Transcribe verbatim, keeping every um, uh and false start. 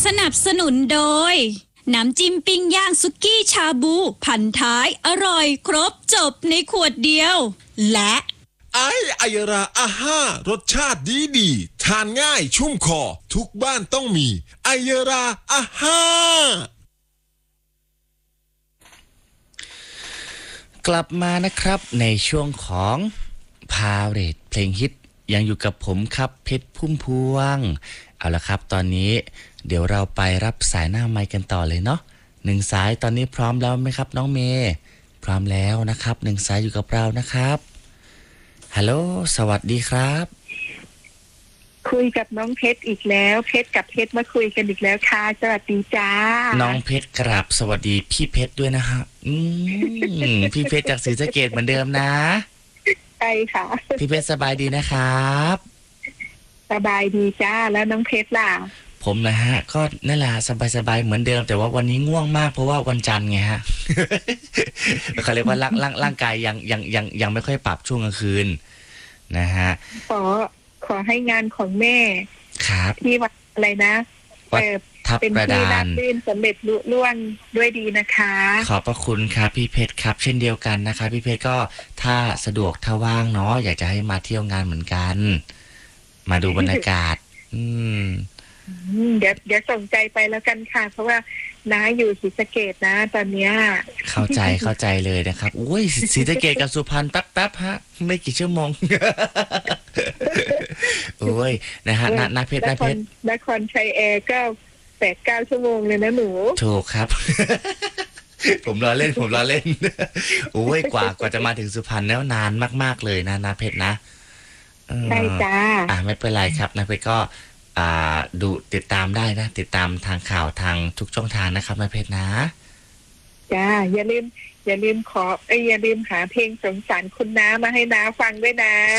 สนับสนุนโดยน้ำจิ้มปิ้งย่างสุกี้ชาบูพันท้ายอร่อยครบจบในขวดเดียวและไอไอยราอาห้ารสชาติดีดีทานง่ายชุ่มคอทุกบ้านต้องมีไอยราอาห้ากลับมานะครับในช่วงของพาเรทเพลงฮิตยังอยู่กับผมครับเพชรพุ่มพวงเอาละครับตอนนี้เดี๋ยวเราไปรับสายหน้าไมค์กันต่อเลยเนาะหนึ่งสายตอนนี้พร้อมแล้วไหมครับน้องเมย์พร้อมแล้วนะครับหนึ่งสายอยู่กับเรานะครับฮัลโหลสวัสดีครับคุยกับน้องเพชรอีกแล้วเพชรกับเพชรมาคุยกันอีกแล้วค่ะสวัสดีจ้าน้องเพชรกราบสวัสดีพี่เพชรด้วยนะฮะอืมพี่เพชรจากศรีสะเกษเหมือนเดิมนะใช่ค่ะพี่เพชรสบายดีนะครับสบายดีจ้าแล้วน้องเพชรล่ะผมนะฮะก็นั่นแหละสบายๆเหมือนเดิมแต่ว่าวันนี้ง่วงมากเพราะว่าวันจันทร์ไงฮะเขาเรียกว่าร่างร่างร่างกายยังยังยังยังไม่ค่อยปรับช่วงกลางคืนนะฮะขอขอให้งานของแม่ครับที่วัดอะไรนะวัดทับประดานลื่นสำเร็จลุล่วงด้วยดีนะคะขอบพระคุณครับพี่เพชรครับเช่นเดียวกันนะคะพี่เพชรก็ถ้าสะดวกถ้าว่างเนาะอยากจะให้มาเที่ยวงานเหมือนกันมาดูบรรยากาศอืมเดี๋ยวเดี๋ยวส่งใจไปแล้วกันค่ะเพราะว่าน้าอยู่ศรีสะเกษนะตอนเนี้ยเข้าใจเข้าใจเลยนะครับอุ้ยศรีสะเกษกับสุพรรณแป๊บๆฮะไม่กี่ชั่วโมงโอ้ยนะฮะน้าเพชรน้าเพชรนครชัยแอร์ก็แปดเก้าชั่วโมงเลยนะหนูถูกครับผมรอเล่นผมรอเล่นโอ้ยกว่ากว่าจะมาถึงสุพรรณแล้วนานมากๆเลยนะน้าเพชรนะใช่จ้าอ่าไม่เป็นไรครับน้าเพชรก็อ่าดูติดตามได้นะติดตามทางข่าวทางทุกช่องทางนะครับน้าเพชรนะจ้าอย่าลืมอย่าลืมขอเอ้ยอย่าลืมหาเพลงสงสารคุณน้ามาให้น้าฟังด้วยนะ